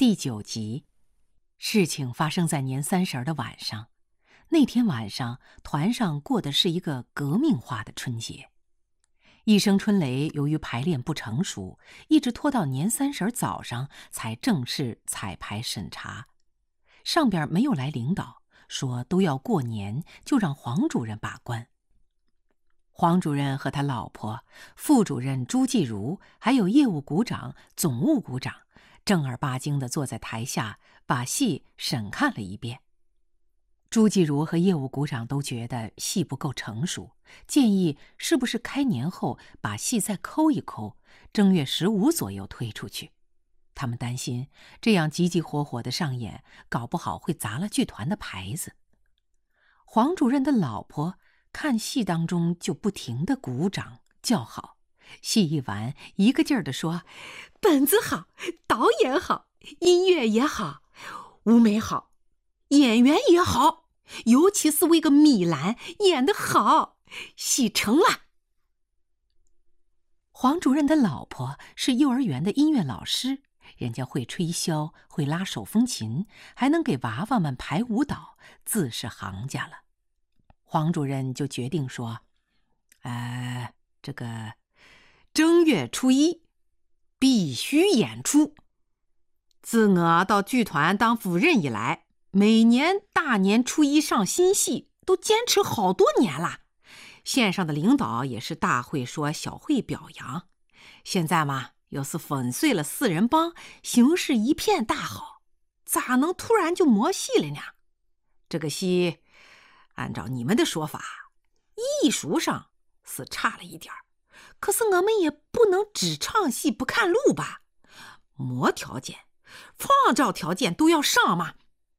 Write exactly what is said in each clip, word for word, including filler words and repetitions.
第九集，事情发生在年三十的晚上。那天晚上，团上过的是一个革命化的春节。一声春雷由于排练不成熟，一直拖到年三十早上才正式彩排审查。上边没有来领导，说都要过年，就让黄主任把关。黄主任和他老婆、副主任朱继如，还有业务股长、总务股长，正儿八经地坐在台下，把戏审看了一遍。朱继如和业务股长都觉得戏不够成熟，建议是不是开年后把戏再抠一抠，正月十五左右推出去。他们担心这样急急火火的上演，搞不好会砸了剧团的牌子。黄主任的老婆看戏当中就不停地鼓掌叫好，戏一完一个劲儿地说：本子好，导演好，音乐也好，舞美好，演员也好，尤其是为个米兰演得好，戏成了。黄主任的老婆是幼儿园的音乐老师，人家会吹箫，会拉手风琴，还能给娃娃们排舞蹈，自是行家了。黄主任就决定说：呃，这个正月初一必须演出。自我到剧团当夫人以来，每年大年初一上新戏，都坚持好多年了。线上的领导也是大会说小会表扬。现在嘛，又是粉碎了四人帮，形势一片大好，咋能突然就没戏了呢？这个戏，按照你们的说法，艺术上是差了一点，可是我们也不能只唱戏不看路吧？没条件，创造条件都要上嘛。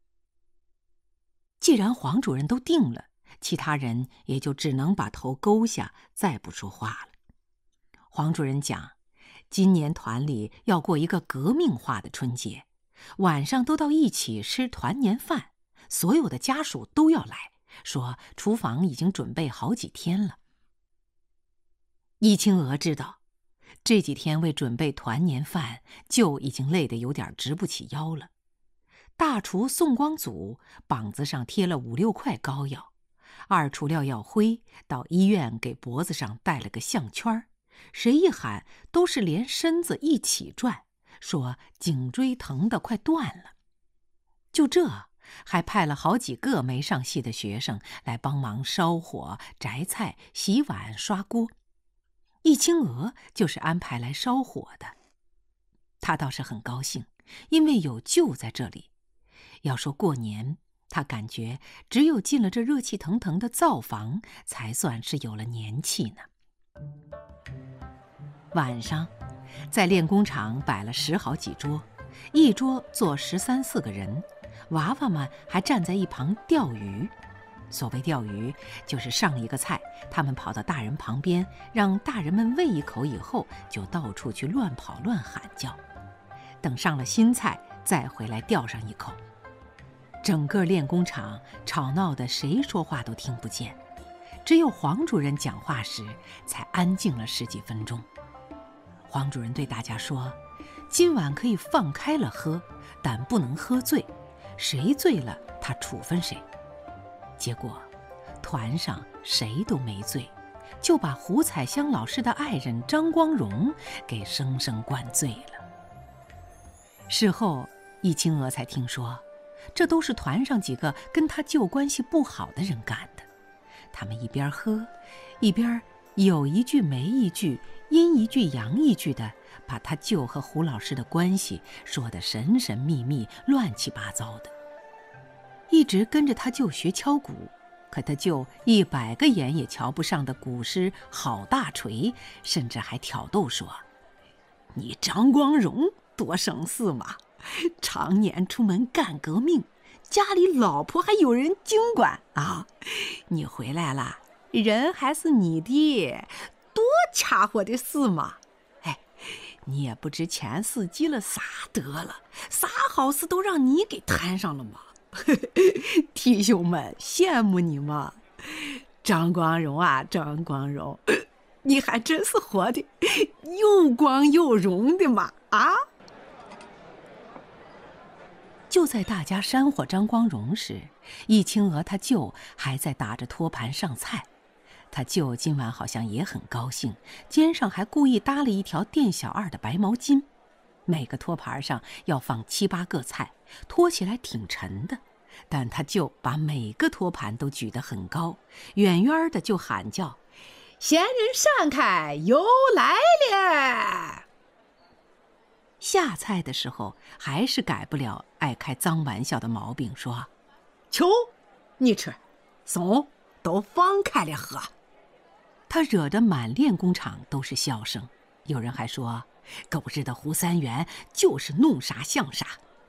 既然黄主任都定了，其他人也就只能把头勾下，再不说话了。黄主任讲，今年团里要过一个革命化的春节，晚上都到一起吃团年饭，所有的家属都要来，说厨房已经准备好几天了。易清娥知道，这几天为准备团年饭，就已经累得有点直不起腰了。大厨宋光祖膀子上贴了五六块膏药，二厨廖耀辉到医院给脖子上戴了个项圈，谁一喊都是连身子一起转，说颈椎疼得快断了。就这，还派了好几个没上戏的学生来帮忙烧火、摘菜、洗碗、刷锅。易清娥就是安排来烧火的。他倒是很高兴，因为有舅在这里。要说过年，他感觉只有进了这热气腾腾的灶房，才算是有了年气呢。晚上，在练功场摆了十好几桌，一桌坐十三四个人，娃娃们还站在一旁钓鱼。所谓钓鱼，就是上一个菜，他们跑到大人旁边，让大人们喂一口以后，就到处去乱跑乱喊叫，等上了新菜，再回来钓上一口。整个练功场吵闹的谁说话都听不见，只有黄主任讲话时才安静了十几分钟。黄主任对大家说，今晚可以放开了喝，但不能喝醉，谁醉了他处分谁。结果团上谁都没醉，就把胡彩香老师的爱人张光荣给生生灌醉了。事后易清娥才听说，这都是团上几个跟他舅关系不好的人干的。他们一边喝，一边有一句没一句，阴一句阳一句的，把他舅和胡老师的关系说得神神秘秘、乱七八糟的。一直跟着他舅学敲鼓，可他舅一百个眼也瞧不上的鼓师郝大锤，甚至还挑逗说：你张光荣多省事嘛，常年出门干革命，家里老婆还有人经管啊，你回来了，人还是你的，多掐活的事嘛。哎，你也不知前世积了啥德了，啥好事都让你给摊上了嘛。弟兄们羡慕你嘛。张光荣啊，张光荣，你还真是活的又光又荣的嘛啊！ 就在大家煽火张光荣时，易清娥他舅还在打着托盘上菜。他舅今晚好像也很高兴，肩上还故意搭了一条店小二的白毛巾。每个托盘上要放七八个菜，托起来挺沉的，但他舅把每个托盘都举得很高，远远的就喊叫：“ 仙人闪开，又来了！” 下菜的时候还是改不了爱开脏玩笑的毛病，说：“ 秋，你吃；松，都放开了喝。” 他惹得满练工厂都是笑声。有人还说，狗日的胡三元就是弄啥像啥。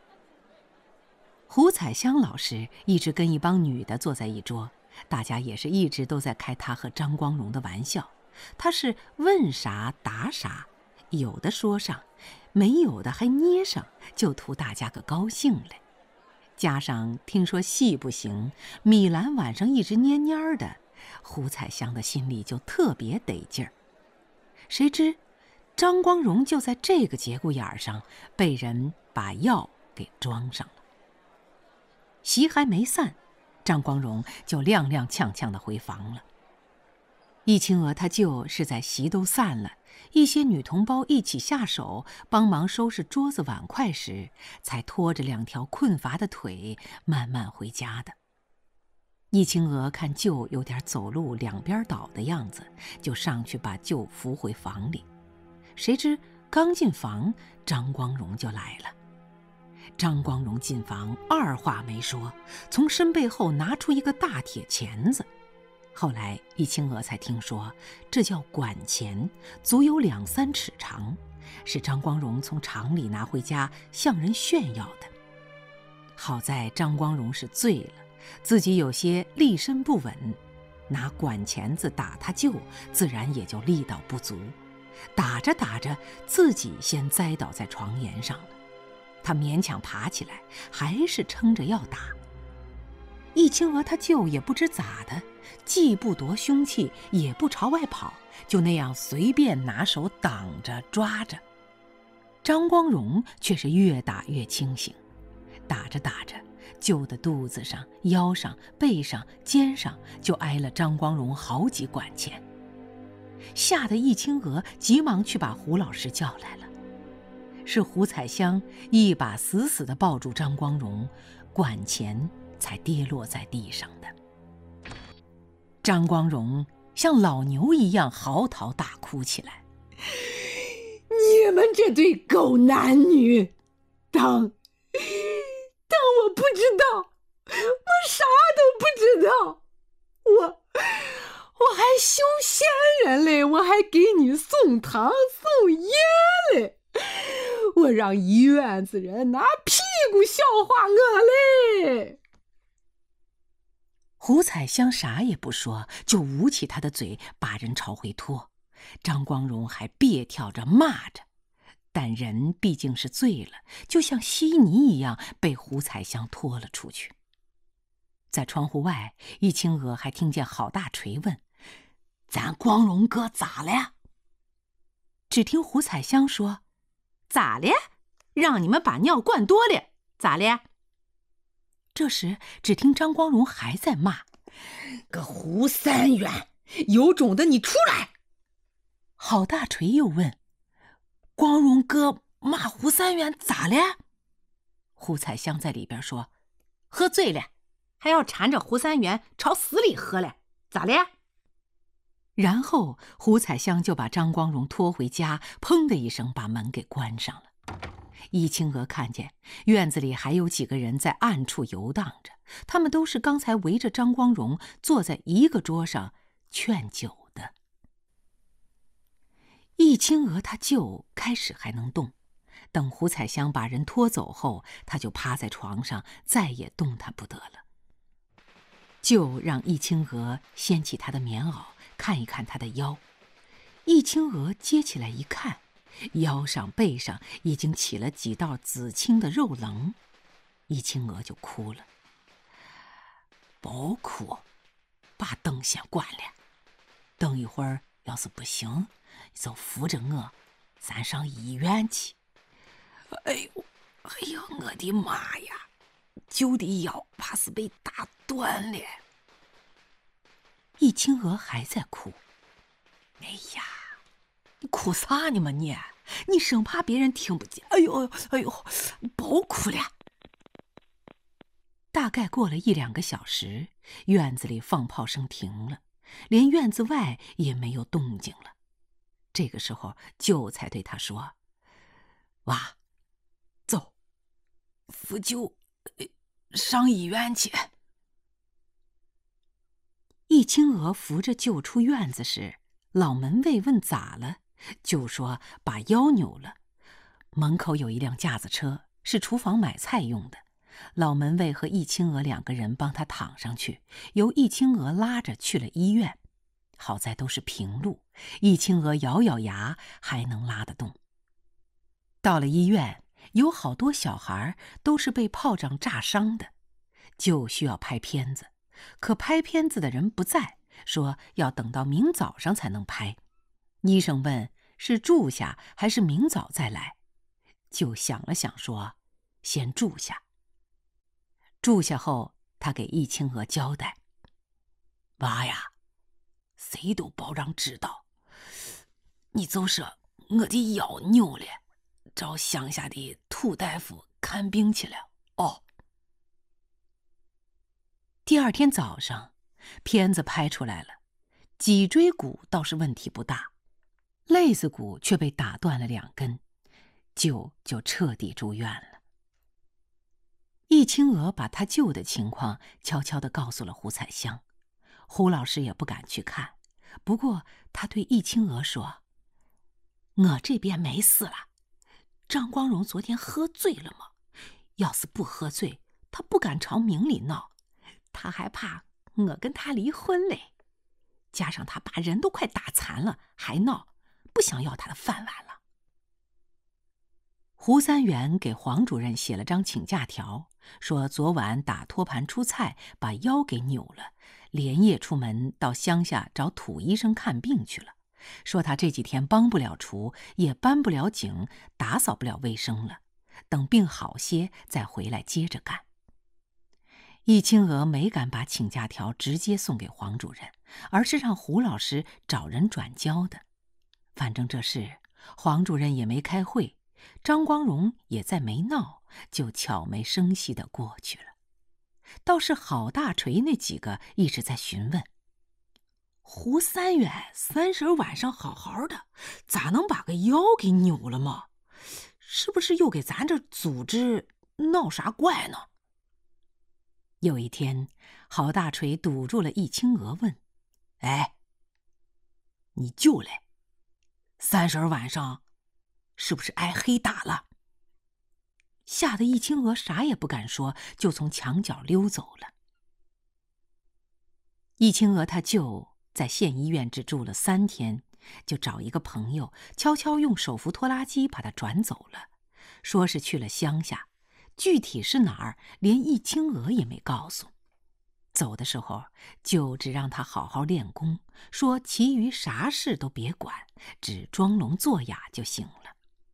胡彩香老师一直跟一帮女的坐在一桌，大家也是一直都在开他和张光荣的玩笑。他是问啥答啥，有的说上，没有的还捏上，就图大家个高兴嘞。加上听说戏不行，米兰晚上一直蔫蔫的，胡彩香的心里就特别得劲儿。谁知张光荣就在这个节骨眼上被人把药给装上了。席还没散，张光荣就踉踉跄跄地回房了。易清娥她舅是在席都散了，一些女同胞一起下手帮忙收拾桌子碗筷时，才拖着两条困乏的腿慢慢回家的。易清娥看舅有点走路两边倒的样子，就上去把舅扶回房里。谁知刚进房，张光荣就来了。张光荣进房，二话没说，从身背后拿出一个大铁钳子。后来易清娥才听说，这叫管钳，足有两三尺长，是张光荣从厂里拿回家向人炫耀的。好在张光荣是醉了，自己有些立身不稳，拿管钳子打他舅，自然也就力道不足。打着打着，自己先栽倒在床沿上了。他勉强爬起来，还是撑着要打。易清娥他舅也不知咋的，既不夺凶器，也不朝外跑，就那样随便拿手挡着抓着。张光荣却是越打越清醒，打着打着，舅的肚子上、腰上、背上、肩上就挨了张光荣好几管钳。吓得易清娥急忙去把胡老师叫来了。是胡彩香一把死死地抱住张光荣，管钳才跌落在地上的。张光荣像老牛一样嚎啕大哭起来：“ 你们这对狗男女，当当我不知道，我啥都不知道，我我还修仙人嘞，我还给你送糖送烟嘞，我让医院子人拿屁股笑话我嘞。” 胡彩香啥也不说，就捂起他的嘴，把人朝回拖。张光荣还别跳着骂着，但人毕竟是醉了，就像稀泥一样被胡彩香拖了出去。在窗户外，易清娥还听见郝大锤问：“咱光荣哥咋了？”只听胡彩香说：“咋了？让你们把尿灌多了，咋了？”这时只听张光荣还在骂：“ 个胡三元，有种的你出来！” 郝大锤又问：“光荣哥骂胡三元咋了？”胡彩香在里边说：“喝醉了，还要缠着胡三元朝死里喝了，咋了？”然后胡彩香就把张光荣拖回家，砰的一声把门给关上了。易清娥看见院子里还有几个人在暗处游荡着，他们都是刚才围着张光荣坐在一个桌上劝酒的。易清娥他舅开始还能动，等胡彩香把人拖走后，他就趴在床上再也动弹不得了。舅让易清娥掀起他的棉袄，看一看他的腰。易清娥接起来一看，腰上背上已经起了几道紫青的肉棱。易清娥就哭了：“别哭，把灯先关了，等一会儿要是不行，就扶着我咱上医院去。”“哎呦哎呦，我的妈呀， 舅的腰怕是被打断了。 易清娥还在哭。 哎呀，你哭啥呢嘛你？你生怕别人听不见。哎呦哎呦，别哭了。 大概过了一两个小时，院子里放炮声停了，连院子外也没有动静了。这个时候，舅才对他说：“ 娃，走，扶舅上医院去。” 易清娥扶着舅出院子时，老门卫问咋了，舅说把腰扭了。门口有一辆架子车，是厨房买菜用的。老门卫和易清娥两个人帮他躺上去，由易清娥拉着去了医院。好在都是平路，易清娥咬咬牙还能拉得动。到了医院，有好多小孩都是被炮仗炸伤的，就需要拍片子，可拍片子的人不在，说要等到明早上才能拍。医生问是住下还是明早再来，就想了想说先住下。住下后，他给易清娥交代：“ 娃呀，谁都别让知道，你就说我的腰扭了，找乡下的土大夫看病去了。”哦。 第二天早上，片子拍出来了，脊椎骨倒是问题不大，肋子骨却被打断了两根，舅就彻底住院了。易清娥把他舅的情况悄悄地告诉了胡彩香，胡老师也不敢去看，不过他对易清娥说：“ 我这边没事了，张光荣昨天喝醉了嘛，要是不喝醉，他不敢朝明里闹，他还怕我跟他离婚嘞，加上他把人都快打残了，还闹，不想要他的饭碗了。” 胡三元给黄主任写了张请假条，说昨晚打托盘出菜把腰给扭了，连夜出门到乡下找土医生看病去了，说他这几天帮不了厨，也搬不了井，打扫不了卫生了，等病好些再回来接着干。易清娥没敢把请假条直接送给黄主任，而是让胡老师找人转交的。反正这事黄主任也没开会，张光荣也再没闹，就悄没声息地过去了。倒是郝大锤那几个一直在询问：“ 胡三元三十晚上好好的，咋能把个腰给扭了嘛？是不是又给咱这组织闹啥怪呢？” 有一天，郝大锤堵住了易清娥，问：“ 哎，你舅嘞，三十晚上是不是挨黑打了？” 吓得易清娥啥也不敢说，就从墙角溜走了。易清娥他舅在县医院只住了三天，就找一个朋友悄悄用手扶拖拉机把他转走了，说是去了乡下，具体是哪儿连易清娥也没告诉。走的时候就只让他好好练功，说其余啥事都别管，只装聋作哑就行了。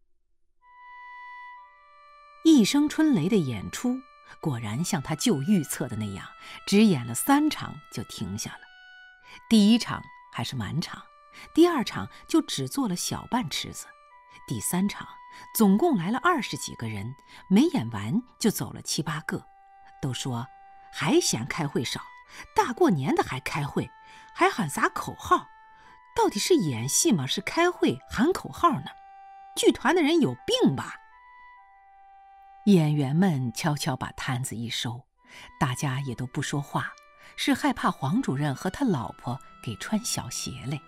一声春雷的演出果然像他舅预测的那样，只演了三场就停下了。第一场还是满场，第二场就只做了小半池子，第三场总共来了二十几个人，没演完就走了七八个，都说还嫌开会少，大过年的还开会，还喊啥口号？到底是演戏吗？是开会喊口号呢？剧团的人有病吧？演员们悄悄把摊子一收，大家也都不说话，是害怕黄主任和他老婆给穿小鞋嘞。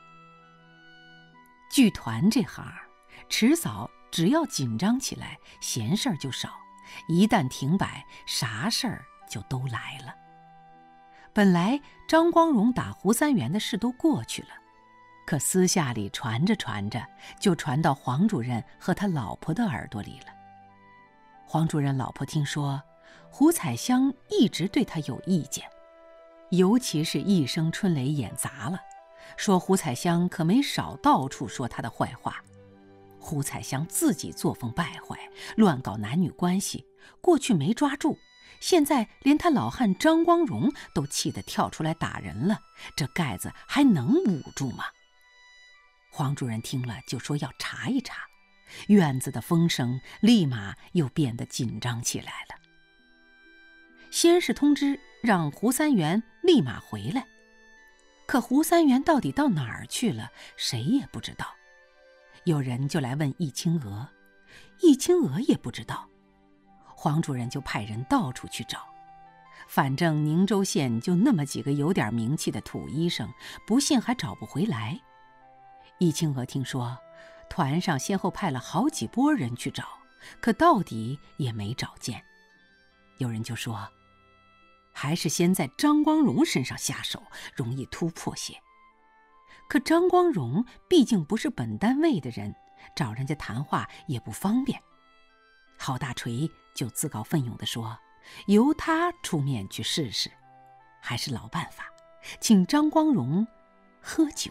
剧团这行，迟早只要紧张起来，闲事儿就少；一旦停摆，啥事儿就都来了。本来张光荣打胡三元的事都过去了，可私下里传着传着，就传到黄主任和他老婆的耳朵里了。黄主任老婆听说胡彩香一直对他有意见，尤其是一声春雷演砸了，说胡彩香可没少到处说他的坏话。胡彩香自己作风败坏，乱搞男女关系，过去没抓住， 现在连他老汉张光荣都气得跳出来打人了，这盖子还能捂住吗？黄主任听了就说要查一查，院子的风声立马又变得紧张起来了。先是通知让胡三元立马回来，可胡三元到底到哪儿去了，谁也不知道。有人就来问易清娥，易清娥也不知道。黄主任就派人到处去找，反正宁州县就那么几个有点名气的土医生，不信还找不回来。易清娥听说团上先后派了好几拨人去找，可到底也没找见。有人就说，还是先在张光荣身上下手，容易突破些。可张光荣毕竟不是本单位的人，找人家谈话也不方便。郝大锤就自告奋勇地说，由他出面去试试。还是老办法，请张光荣喝酒。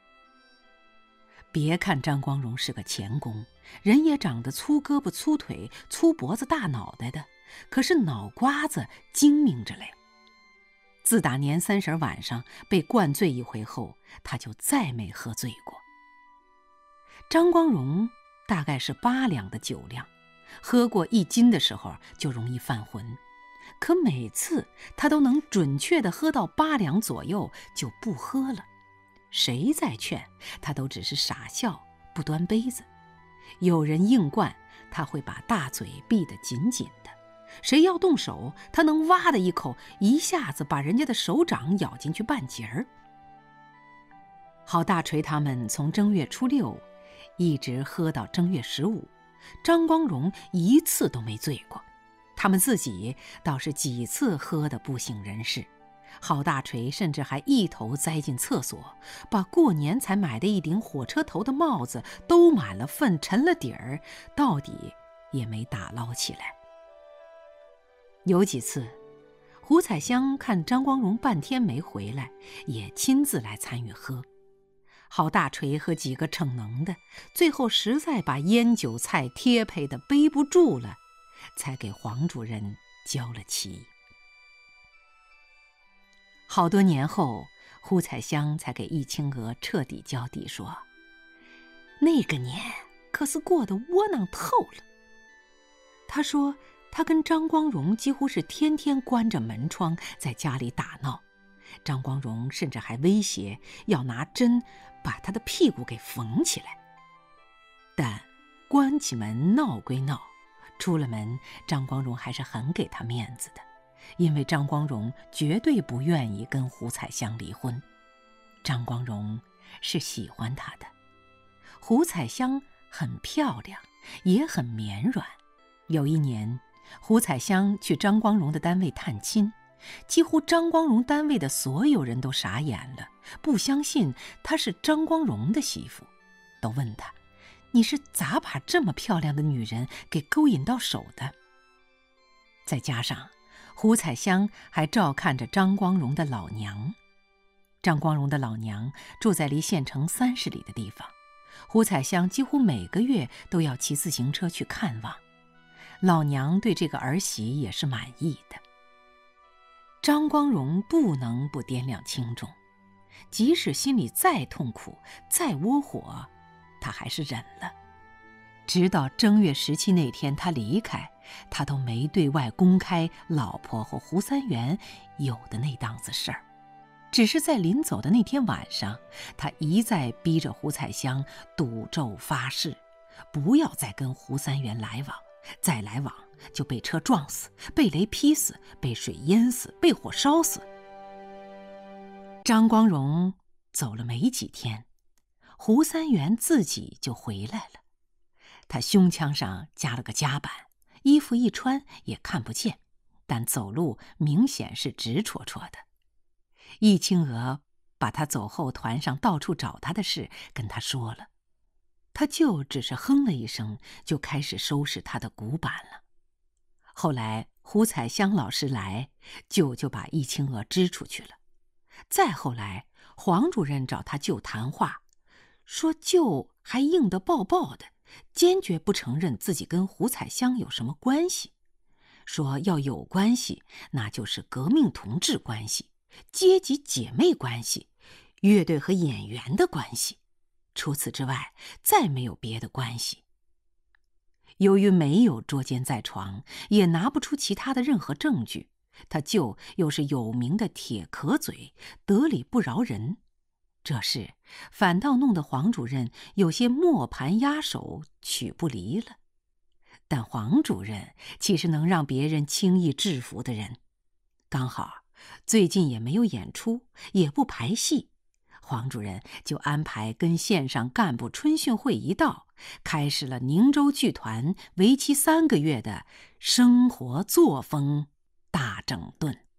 别看张光荣是个钳工，人也长得粗胳膊粗腿粗脖子大脑袋的，可是脑瓜子精明着嘞。自打年三十晚上被灌醉一回后，他就再没喝醉过。张光荣大概是八两的酒量，喝过一斤的时候就容易犯浑，可每次他都能准确地喝到八两左右就不喝了。谁再劝他都只是傻笑，不端杯子。有人硬灌，他会把大嘴闭得紧紧的。谁要动手，他能哇的一口，一下子把人家的手掌咬进去半截儿。郝大锤他们从正月初六一直喝到正月十五，张光荣一次都没醉过，他们自己倒是几次喝得不省人事。郝大锤甚至还一头栽进厕所，把过年才买的一顶火车头的帽子都满了粪沉了底儿，到底也没打捞起来。有几次胡彩香看张光荣半天没回来，也亲自来参与喝。郝大锤和几个逞能的，最后实在把烟酒菜贴配的背不住了，才给黄主任交了齐。好多年后，胡彩香才给易清娥彻底交底说，那个年可是过得窝囊透了。他说他跟张光荣几乎是天天关着门窗在家里打闹，张光荣甚至还威胁要拿针把他的屁股给缝起来。但关起门闹归闹，出了门张光荣还是很给他面子的，因为张光荣绝对不愿意跟胡彩香离婚。张光荣是喜欢他的。胡彩香很漂亮，也很绵软。有一年胡彩香去张光荣的单位探亲，几乎张光荣单位的所有人都傻眼了，不相信她是张光荣的媳妇，都问她，你是咋把这么漂亮的女人给勾引到手的？再加上胡彩香还照看着张光荣的老娘。张光荣的老娘住在离县城三十里的地方，胡彩香几乎每个月都要骑自行车去看望。老娘对这个儿媳也是满意的。张光荣不能不掂量轻重，即使心里再痛苦再窝火，他还是忍了。直到正月十七那天他离开，他都没对外公开老婆和胡三元有的那档子事儿，只是在临走的那天晚上，他一再逼着胡彩香赌咒发誓，不要再跟胡三元来往，再来往就被车撞死，被雷劈死，被水淹死，被火烧死。张光荣走了没几天，胡三元自己就回来了。他胸腔上加了个夹板，衣服一穿也看不见，但走路明显是直戳戳的。易清娥把他走后团上到处找他的事跟他说了，他就只是哼了一声，就开始收拾他的古板了。后来胡彩香老师来，舅就把易清娥支出去了。再后来黄主任找他舅谈话，说舅还硬得爆爆的，坚决不承认自己跟胡彩香有什么关系。 说要有关系，那就是革命同志关系、阶级姐妹关系、乐队和演员的关系，除此之外再没有别的关系。由于没有捉奸在床，也拿不出其他的任何证据，他舅又是有名的铁壳嘴，得理不饶人，这事反倒弄得黄主任有些磨盘压手，取不离了。但黄主任岂是能让别人轻易制服的人？刚好最近也没有演出，也不排戏，黄主任就安排跟县上干部春训会一道，开始了宁州剧团为期三个月的生活作风大整顿。